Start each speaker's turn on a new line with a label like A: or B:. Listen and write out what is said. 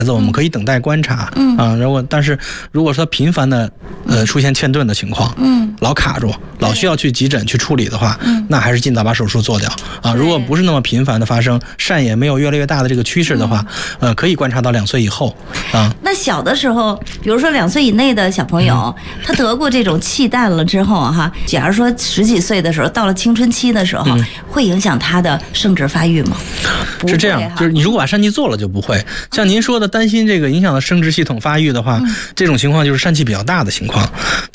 A: 我们可以等待观察，但是如果说频繁的出现嵌顿的情况，老卡住，老需要去急诊去处理的话，那还是尽早把手术做掉啊。如果不是那么频繁的发生，疝也没有越来越大的这个趋势的话，可以观察到2岁以后啊。
B: 那小的时候，比如说2岁以内的小朋友，他得过这种气弹了之后哈，假如说10几岁的时候，到了青春期的时候，会影响他的生殖发育吗？
A: 是这样，就是你如果把疝气做了就不会。像您说的担心这个影响到生殖系统发育的话，这种情况就是疝气比较大的情况。